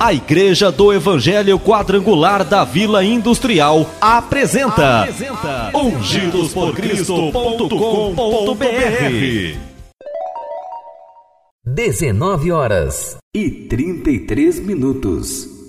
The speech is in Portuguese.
A Igreja do Evangelho Quadrangular da Vila Industrial apresenta ungidosporcristo.com.br. 19h33.